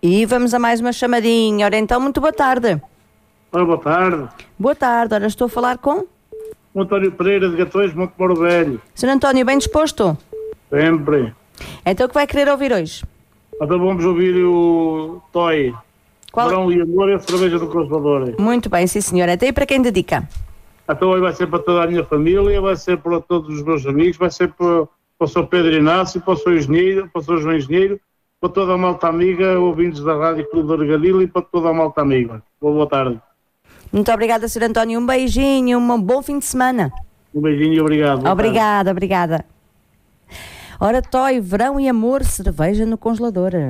E vamos a mais uma chamadinha. Ora então, muito boa tarde. Ora, boa tarde. Boa tarde, ora estou a falar com... O António Pereira de Gatões, Monte Moro Velho. Sr. António, bem disposto? Sempre. Então o que vai querer ouvir hoje? Então vamos ouvir o Toy. Qual? Verão e Amor e a cerveja do Consolador. Muito bem, sim senhora. Até aí para quem dedica? Então hoje vai ser para toda a minha família, vai ser para todos os meus amigos, vai ser para o Sr. Pedro Inácio, para o Sr. Engenheiro, para o Sr. João Engenheiro, para toda a malta amiga, ouvintes da Rádio Clube da Argadilha e para toda a malta amiga. Boa tarde. Muito obrigada, Sr. António. Um beijinho, um bom fim de semana. Um beijinho e obrigado. Obrigada. Ora, Toy, verão e amor, cerveja no congelador.